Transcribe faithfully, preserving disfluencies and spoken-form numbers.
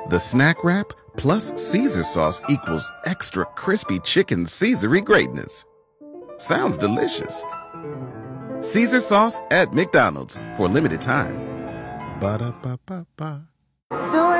The snack wrap plus Caesar sauce equals extra crispy chicken Caesary greatness. Sounds delicious. Caesar sauce at McDonald's for a limited time. Ba-da-ba-ba-ba. So